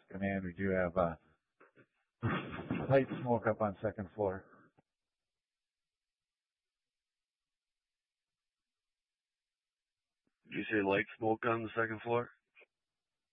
Command, we do have light smoke up on second floor. Did you say light smoke on the second floor?